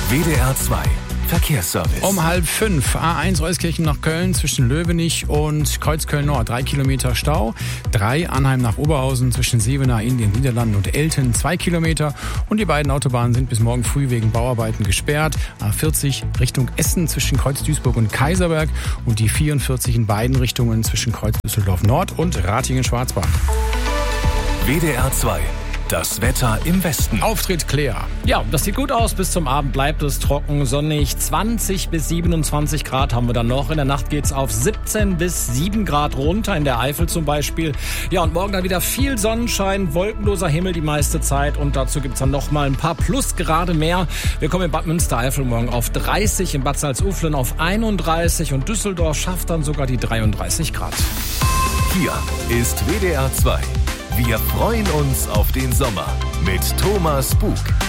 WDR 2 Verkehrsservice. Um 4:30 A1 Euskirchen nach Köln zwischen Löwenich und Kreuzköln Nord 3 Kilometer Stau. 3 Arnheim nach Oberhausen zwischen Sevenaer in den Niederlanden und Elten 2 Kilometer. Und die beiden Autobahnen sind bis morgen früh wegen Bauarbeiten gesperrt. A40 Richtung Essen zwischen Kreuz Duisburg und Kaiserberg und die 44 in beiden Richtungen zwischen Kreuz Düsseldorf Nord und Ratingen-Schwarzbach. WDR 2. Das Wetter im Westen. Auftritt Claire. Ja, das sieht gut aus. Bis zum Abend bleibt es trocken, sonnig. 20 bis 27 Grad haben wir dann noch. In der Nacht geht's auf 17 bis 7 Grad runter, in der Eifel zum Beispiel. Ja, und morgen dann wieder viel Sonnenschein, wolkenloser Himmel die meiste Zeit. Und dazu gibt's dann noch mal ein paar Plusgrade mehr. Wir kommen in Bad Münstereifel morgen auf 30, in Bad Salzuflen auf 31 und Düsseldorf schafft dann sogar die 33 Grad. Hier ist WDR 2. Wir freuen uns auf den Sommer mit Thomas Bug.